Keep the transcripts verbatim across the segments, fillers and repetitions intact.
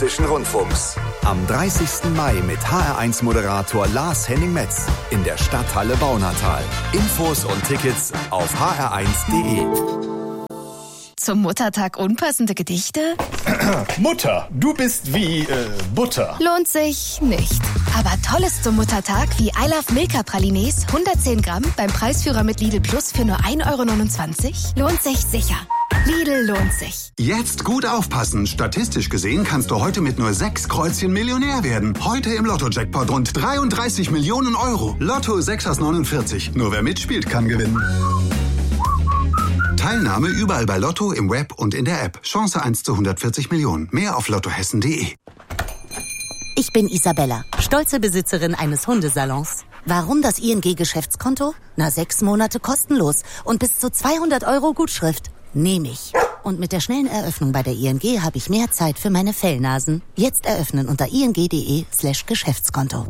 Rundfunks. Am dreißigsten Mai mit H R eins Moderator Lars Henning Metz in der Stadthalle Baunatal. Infos und Tickets auf h r eins punkt d e. Zum Muttertag unpassende Gedichte? Mutter, du bist wie äh, Butter. Lohnt sich nicht. Aber Tolles zum Muttertag wie I Love Milka Pralines, hundertzehn Gramm beim Preisführer mit Lidl Plus für nur ein Euro neunundzwanzig. Lohnt sich sicher. Lidl lohnt sich. Jetzt gut aufpassen. Statistisch gesehen kannst du heute mit nur sechs Kreuzchen Millionär werden. Heute im Lotto-Jackpot rund dreiunddreißig Millionen Euro. Lotto sechs aus neunundvierzig. Nur wer mitspielt, kann gewinnen. Teilnahme überall bei Lotto, im Web und in der App. Chance eins zu hundertvierzig Millionen. Mehr auf lottohessen punkt d e. Ich bin Isabella, stolze Besitzerin eines Hundesalons. Warum das I N G-Geschäftskonto? Na, sechs Monate kostenlos und bis zu zweihundert Euro Gutschrift. Nehme ich. Und mit der schnellen Eröffnung bei der I N G habe ich mehr Zeit für meine Fellnasen. Jetzt eröffnen unter ing punkt de slash Geschäftskonto.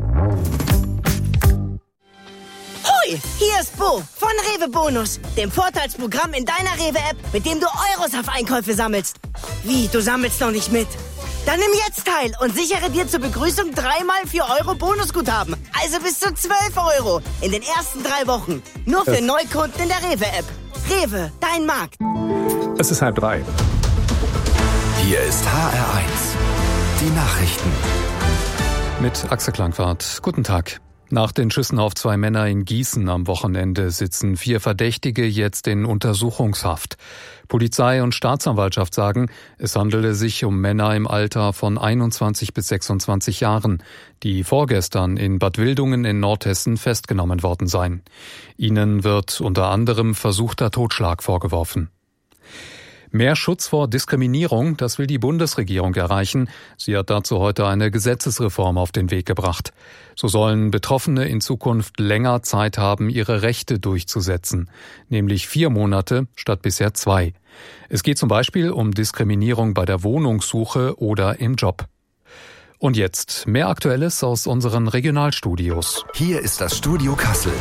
Hoi, hier ist Bo von Rewe Bonus, dem Vorteilsprogramm in deiner Rewe-App, mit dem du Euros auf Einkäufe sammelst. Wie, du sammelst noch nicht mit? Dann nimm jetzt teil und sichere dir zur Begrüßung dreimal vier Euro Bonusguthaben. Also bis zu zwölf Euro in den ersten drei Wochen. Nur für Neukunden in der Rewe-App. Rewe, dein Markt. Es ist halb drei. Hier ist H R eins. Die Nachrichten. Mit Axel Klangwart. Guten Tag. Nach den Schüssen auf zwei Männer in Gießen am Wochenende sitzen vier Verdächtige jetzt in Untersuchungshaft. Polizei und Staatsanwaltschaft sagen, es handele sich um Männer im Alter von einundzwanzig bis sechsundzwanzig Jahren, die vorgestern in Bad Wildungen in Nordhessen festgenommen worden seien. Ihnen wird unter anderem versuchter Totschlag vorgeworfen. Mehr Schutz vor Diskriminierung, das will die Bundesregierung erreichen. Sie hat dazu heute eine Gesetzesreform auf den Weg gebracht. So sollen Betroffene in Zukunft länger Zeit haben, ihre Rechte durchzusetzen, nämlich vier Monate statt bisher zwei. Es geht zum Beispiel um Diskriminierung bei der Wohnungssuche oder im Job. Und jetzt mehr Aktuelles aus unseren Regionalstudios. Hier ist das Studio Kassel.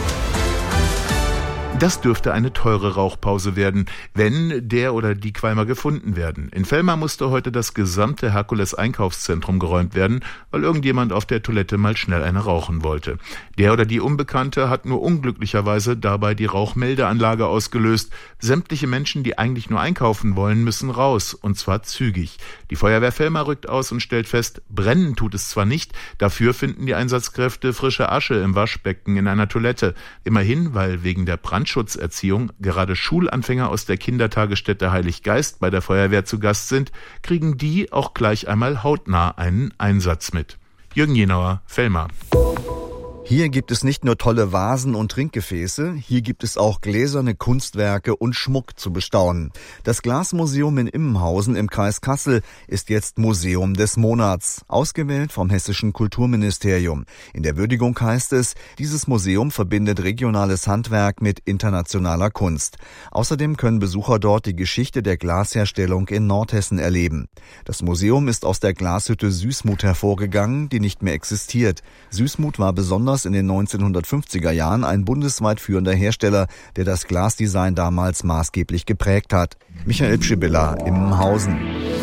Das dürfte eine teure Rauchpause werden, wenn der oder die Qualmer gefunden werden. In Vellmar musste heute das gesamte Herkules-Einkaufszentrum geräumt werden, weil irgendjemand auf der Toilette mal schnell eine rauchen wollte. Der oder die Unbekannte hat nur unglücklicherweise dabei die Rauchmeldeanlage ausgelöst. Sämtliche Menschen, die eigentlich nur einkaufen wollen, müssen raus, und zwar zügig. Die Feuerwehr Vellmar rückt aus und stellt fest, brennen tut es zwar nicht, dafür finden die Einsatzkräfte frische Asche im Waschbecken in einer Toilette. Immerhin, weil wegen der Brandschutzerziehung gerade Schulanfänger aus der Kindertagesstätte Heiliggeist bei der Feuerwehr zu Gast sind, kriegen die auch gleich einmal hautnah einen Einsatz mit. Jürgen Jenauer, Vellmar. Hier gibt es nicht nur tolle Vasen und Trinkgefäße, hier gibt es auch gläserne Kunstwerke und Schmuck zu bestaunen. Das Glasmuseum in Immenhausen im Kreis Kassel ist jetzt Museum des Monats, ausgewählt vom Hessischen Kulturministerium. In der Würdigung heißt es, dieses Museum verbindet regionales Handwerk mit internationaler Kunst. Außerdem können Besucher dort die Geschichte der Glasherstellung in Nordhessen erleben. Das Museum ist aus der Glashütte Süßmuth hervorgegangen, die nicht mehr existiert. Süßmuth war besonders in den neunzehnhundertfünfziger Jahren ein bundesweit führender Hersteller, der das Glasdesign damals maßgeblich geprägt hat. Michael Pschibilla, Immenhausen.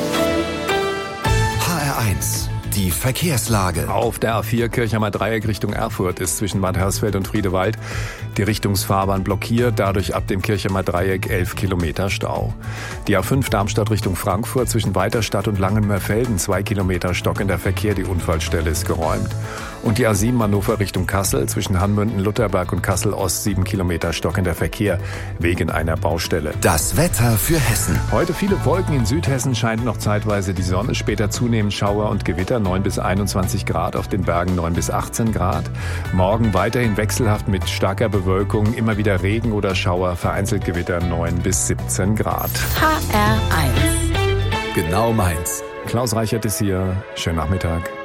H R eins. Die Verkehrslage. Auf der A vier Kirchheimer Dreieck Richtung Erfurt ist zwischen Bad Hersfeld und Friedewald die Richtungsfahrbahn blockiert, dadurch ab dem Kirchheimer Dreieck elf Kilometer Stau. Die A fünf Darmstadt Richtung Frankfurt zwischen Weiterstadt und Langenmerfelden zwei Kilometer stockender Verkehr, die Unfallstelle ist geräumt. Und die A sieben Hannover Richtung Kassel zwischen Hanmünden-Lutherberg und Kassel-Ost sieben Kilometer stockender Verkehr wegen einer Baustelle. Das Wetter für Hessen. Heute viele Wolken, in Südhessen scheint noch zeitweise die Sonne, später zunehmend Schauer und Gewitter, neun bis einundzwanzig Grad, auf den Bergen neun bis achtzehn Grad. Morgen weiterhin wechselhaft mit starker Bewölkung, immer wieder Regen oder Schauer, vereinzelt Gewitter neun bis siebzehn Grad. H R eins. Genau meins. Klaus Reichert ist hier. Schönen Nachmittag.